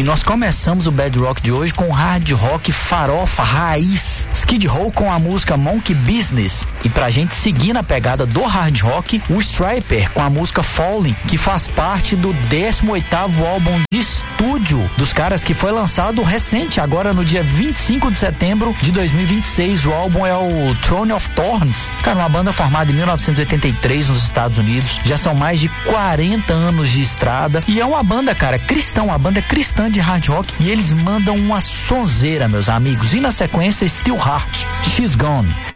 E nós começamos o Bad Rock de hoje com hard rock farofa raiz. Skid Row com a música Monkey Business. E pra gente seguir na pegada do hard rock, o Stryper com a música Falling, que faz parte do 18º álbum de estúdio dos caras, que foi lançado recente, agora no dia 25 de setembro de 2026. O álbum é o Throne of Thorns. Cara, uma banda formada em 1983 nos Estados Unidos. Já são mais de 40 anos de estrada. E é uma banda, cara, cristã, uma banda cristã de hard rock. E eles mandam uma sonzeira, meus amigos. E na sequência, Still Heart, She's Gone.